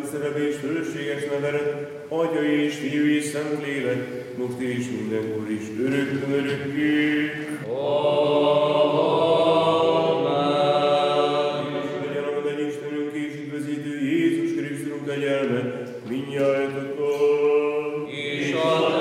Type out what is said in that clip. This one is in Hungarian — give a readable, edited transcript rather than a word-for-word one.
tiszteletbe és fölösséges nevedet, Atya és Fiú és Szentlélek, most és mindenkor is, örökkön örökké. Amen. És legyen a menny Istenünk és üdvözítő Jézus Krisztusunk kegyelme, mindnyájatokkal. És a